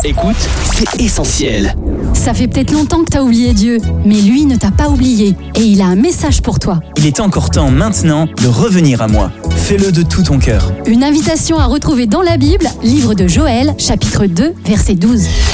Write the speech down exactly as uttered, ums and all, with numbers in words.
Écoute, c'est essentiel. Ça fait peut-être longtemps que t'as oublié Dieu, mais lui ne t'a pas oublié et il a un message pour toi. Il est encore temps maintenant de revenir à moi. Fais-le de tout ton cœur. Une invitation à retrouver dans la Bible, livre de Joël, chapitre deux, verset douze.